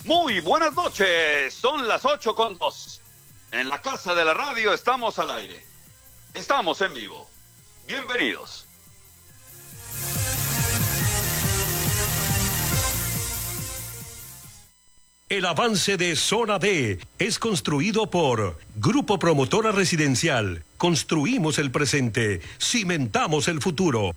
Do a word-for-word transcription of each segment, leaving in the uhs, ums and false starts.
Muy buenas noches, son las ocho con dos. En la casa de la radio estamos al aire. Estamos en vivo. Bienvenidos. El avance de Zona D es construido por Grupo Promotora Residencial. Construimos el presente, cimentamos el futuro.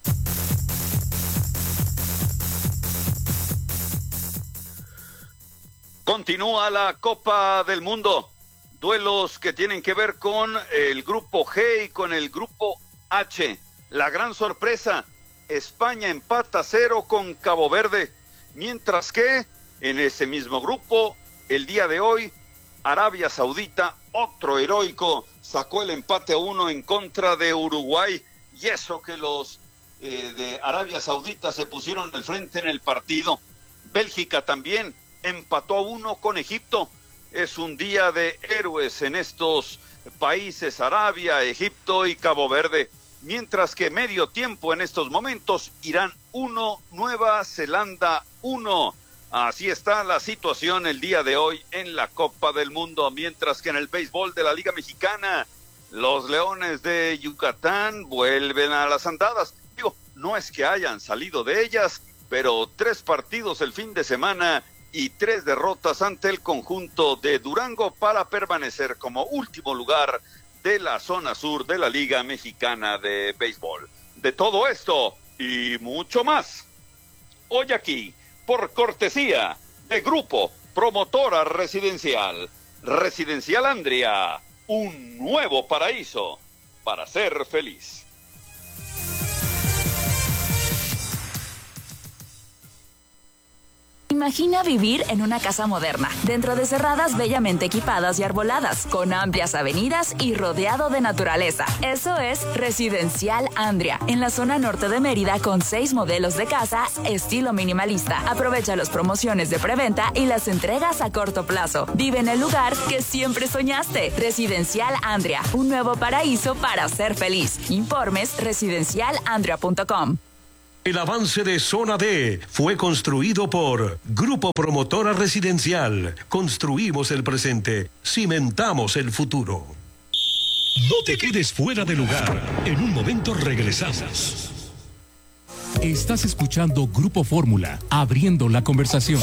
Continúa la Copa del Mundo. Duelos que tienen que ver con el Grupo G y con el Grupo H. La gran sorpresa, España empata cero con Cabo Verde. Mientras que en ese mismo grupo, el día de hoy, Arabia Saudita, otro heroico, sacó el empate a uno en contra de Uruguay. Y eso que los eh, de Arabia Saudita se pusieron al frente en el partido. Bélgica también empató a uno con Egipto. Es un día de héroes en estos países, Arabia, Egipto y Cabo Verde. Mientras que medio tiempo en estos momentos, Irán uno, Nueva Zelanda uno. Así está la situación el día de hoy en la Copa del Mundo, mientras que en el béisbol de la Liga Mexicana, los Leones de Yucatán vuelven a las andadas. Digo, no es que hayan salido de ellas, pero tres partidos el fin de semana y tres derrotas ante el conjunto de Durango para permanecer como último lugar de la zona sur de la Liga Mexicana de Béisbol. De todo esto y mucho más, hoy aquí, por cortesía de Grupo Promotora Residencial, Residencial Andria, un nuevo paraíso para ser feliz. Imagina vivir en una casa moderna, dentro de cerradas bellamente equipadas y arboladas, con amplias avenidas y rodeado de naturaleza. Eso es Residencial Andria, en la zona norte de Mérida, con seis modelos de casa estilo minimalista. Aprovecha las promociones de preventa y las entregas a corto plazo. Vive en el lugar que siempre soñaste. Residencial Andria, un nuevo paraíso para ser feliz. Informes residencial andria punto com. El avance de Zona D fue construido por Grupo Promotora Residencial. Construimos el presente, cimentamos el futuro. No te quedes fuera de lugar. En un momento regresamos. Estás escuchando Grupo Fórmula, abriendo la conversación.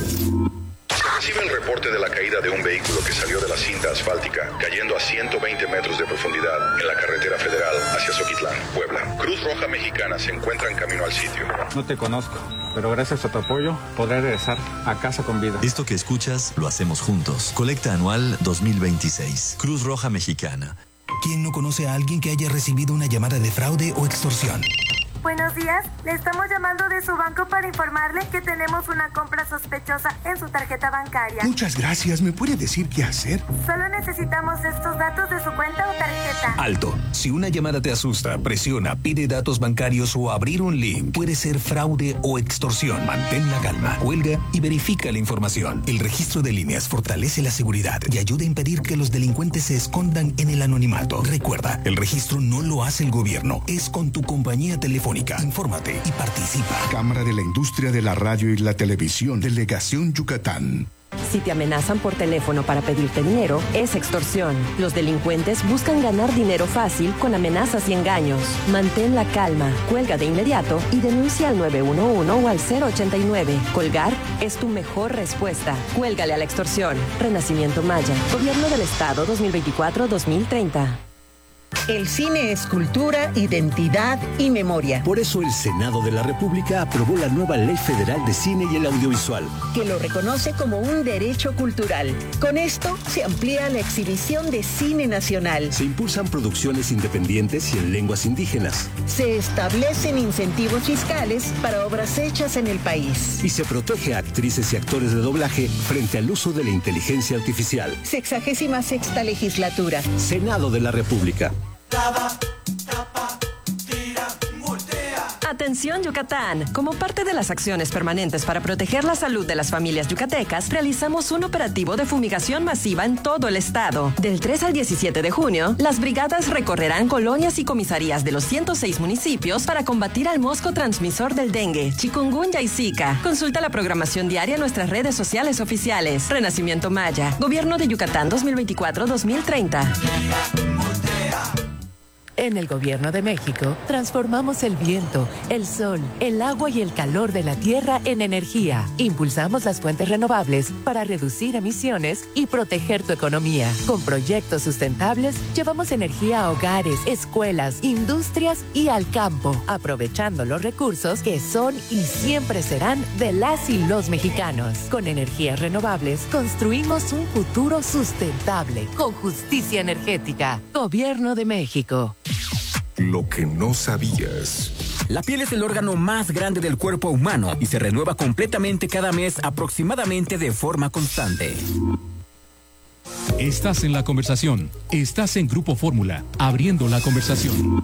Recibe el reporte de la caída de un vehículo que salió de la cinta asfáltica, cayendo a ciento veinte metros de profundidad en la carretera federal hacia Zoquitlán, Puebla. Cruz Roja Mexicana se encuentra en camino al sitio. No te conozco, pero gracias a tu apoyo podré regresar a casa con vida. Esto que escuchas lo hacemos juntos. Colecta anual dos mil veintiséis. Cruz Roja Mexicana. ¿Quién no conoce a alguien que haya recibido una llamada de fraude o extorsión? Buenos días, le estamos llamando de su banco para informarle que tenemos una compra sospechosa en su tarjeta bancaria. Muchas gracias, ¿me puede decir qué hacer? Solo necesitamos estos datos de su cuenta o tarjeta. Alto, si una llamada te asusta, presiona, pide datos bancarios o abrir un link, puede ser fraude o extorsión. Mantén la calma, cuelga y verifica la información. El registro de líneas fortalece la seguridad y ayuda a impedir que los delincuentes se escondan en el anonimato. Recuerda, el registro no lo hace el gobierno, es con tu compañía telefónica. Infórmate y participa. Cámara de la Industria de la Radio y la Televisión, Delegación Yucatán. Si te amenazan por teléfono para pedirte dinero, es extorsión. Los delincuentes buscan ganar dinero fácil con amenazas y engaños. Mantén la calma, cuelga de inmediato y denuncia al nueve uno uno o al cero ochenta y nueve. Colgar es tu mejor respuesta. Cuélgale a la extorsión. Renacimiento Maya. Gobierno del Estado dos mil veinticuatro a dos mil treinta. El cine es cultura, identidad y memoria. Por eso el Senado de la República aprobó la nueva Ley Federal de Cine y el Audiovisual, que lo reconoce como un derecho cultural. Con esto se amplía la exhibición de cine nacional. Se impulsan producciones independientes y en lenguas indígenas. Se establecen incentivos fiscales para obras hechas en el país. Y se protege a actrices y actores de doblaje frente al uso de la inteligencia artificial. Sexagésima sexta legislatura. Senado de la República. Atención Yucatán. Como parte de las acciones permanentes para proteger la salud de las familias yucatecas, realizamos un operativo de fumigación masiva en todo el estado. Del tres al diecisiete de junio, las brigadas recorrerán colonias y comisarías de los ciento seis municipios para combatir al mosco transmisor del dengue, chikungunya y zika. Consulta la programación diaria en nuestras redes sociales oficiales. Renacimiento Maya, Gobierno de Yucatán dos mil veinticuatro a dos mil treinta. En el Gobierno de México, transformamos el viento, el sol, el agua y el calor de la tierra en energía. Impulsamos las fuentes renovables para reducir emisiones y proteger tu economía. Con proyectos sustentables, llevamos energía a hogares, escuelas, industrias y al campo, aprovechando los recursos que son y siempre serán de las y los mexicanos. Con energías renovables, construimos un futuro sustentable, con justicia energética. Gobierno de México. Lo que no sabías. La piel es el órgano más grande del cuerpo humano y se renueva completamente cada mes aproximadamente de forma constante. Estás en la conversación. Estás en Grupo Fórmula, abriendo la conversación.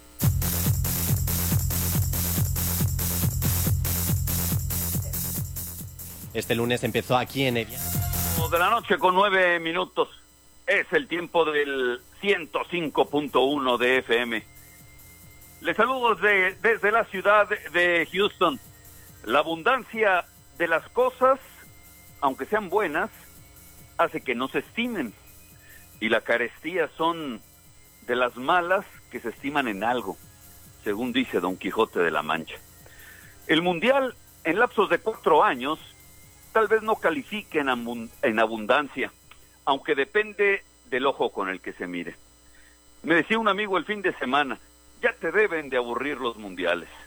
Este lunes empezó aquí en el... De la noche con nueve minutos. Es el tiempo del ciento cinco punto uno de F M. Les saludo desde, desde la ciudad de Houston. La abundancia de las cosas, aunque sean buenas, hace que no se estimen. Y la carestía son de las malas que se estiman en algo, según dice Don Quijote de la Mancha. El Mundial, en lapsos de cuatro años, tal vez no califique en, abund- en abundancia, aunque depende del ojo con el que se mire. Me decía un amigo el fin de semana, ya te deben de aburrir los mundiales.